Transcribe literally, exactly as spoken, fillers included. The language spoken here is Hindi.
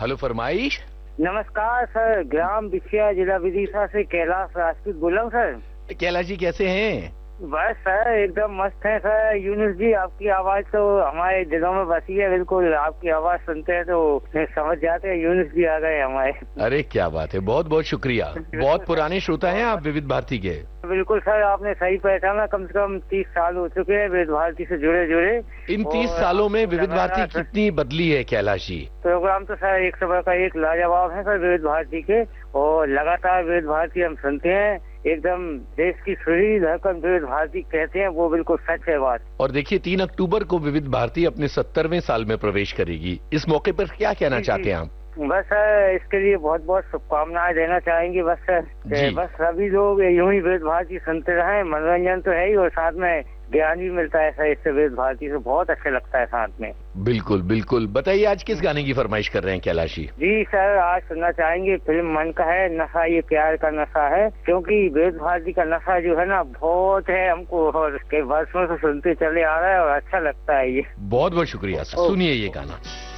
हेलो, फरमाइश। नमस्कार सर, ग्राम बिछिया, जिला विदिशा से कैलाश राजपूत बोल रहा हूँ सर। कैलाश जी कैसे हैं? बस सर एकदम मस्त है सर। यूनुस जी, आपकी आवाज तो हमारे दिलों में बसी है बिल्कुल। आपकी आवाज सुनते हैं तो समझ जाते हैं यूनुस जी आ गए हमारे। अरे क्या बात है, बहुत बहुत शुक्रिया। बहुत पुराने श्रोता हैं आप विविध भारती के। बिल्कुल सर, आपने सही पहचाना। कम से कम तीस साल हो चुके हैं विविध भारती से जुड़े जुड़े। इन तीस सालों में विविध भारती कितनी बदली है कैलाश जी? प्रोग्राम तो सर एक सौ का एक लाजवाब है सर विविध भारती के, और लगातार विविध भारती हम सुनते हैं। एकदम देश की सुरी धड़कन विविध भारती कहते हैं, वो बिल्कुल सच है बात। और देखिए, तीन अक्टूबर को विविध भारती अपने सत्तरवें साल में प्रवेश करेगी। इस मौके पर क्या कहना चाहते हैं आप? बस सर इसके लिए बहुत बहुत शुभकामनाएं देना चाहेंगे। बस सर बस सभी लोग यूं ही विविध भारती सुनते रहें। मनोरंजन तो है ही, और साथ में ज्ञान भी मिलता है सर इससे। विविध भारती से बहुत अच्छा लगता है साथ में। बिल्कुल बिल्कुल। बताइए आज किस गाने की फरमाइश कर रहे हैं कैलाश जी? जी सर, आज सुनना चाहेंगे फिल्म मन का है नशा, ये प्यार का नशा है। क्योंकि विविध भारती का नशा जो है ना बहुत है हमको, और इसके वर्षों से सुनते चले आ रहा है और अच्छा लगता है ये। बहुत बहुत शुक्रिया। सुनिए ये गाना।